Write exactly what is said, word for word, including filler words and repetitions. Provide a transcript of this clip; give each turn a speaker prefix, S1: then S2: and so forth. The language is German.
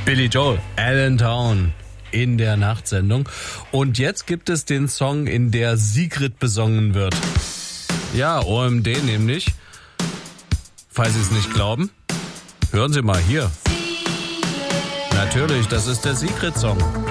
S1: Billy Joel, Allentown in der Nachtsendung. Und jetzt gibt es den Song, in der Sigrid besungen wird. Ja, O M D nämlich. Falls Sie es nicht glauben, hören Sie mal hier. Natürlich, das ist der Sigrid-Song.